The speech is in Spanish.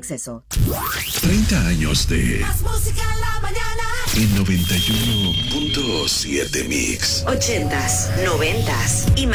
Acceso. 30 años de Más música en la mañana. en 91.7 Mix. 80s, 90s y más.